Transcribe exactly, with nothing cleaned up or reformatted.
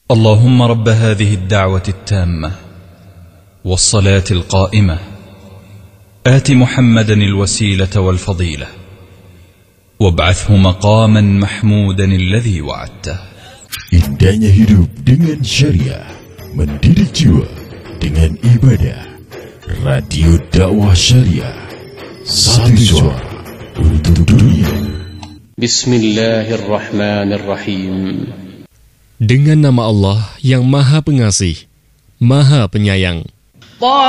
اللهم رب هذه الدعوة التامة والصلاة القائمة آت محمدا الوسيلة والفضيلة وابعثه مقاما محمودا الذي وعدته. Indahnya hidup dengan syariah, mendidik jiwa dengan ibadah. Radio dakwah syariah, satu suara untuk dunia. Bismillahirrahmanirrahim. Dengan nama Allah yang Maha Pengasih, Maha Penyayang.